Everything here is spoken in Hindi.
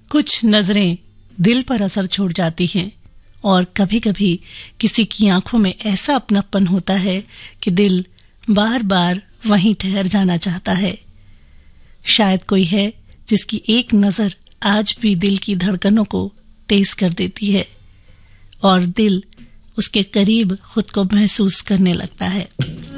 कुछ नजरें दिल पर असर छोड़ जाती हैं और कभी-कभी किसी की आंखों में ऐसा अपनापन होता है कि दिल बार बार वहीं ठहर जाना चाहता है। शायद कोई है जिसकी एक नजर आज भी दिल की धड़कनों को तेज कर देती है और दिल उसके करीब खुद को महसूस करने लगता है।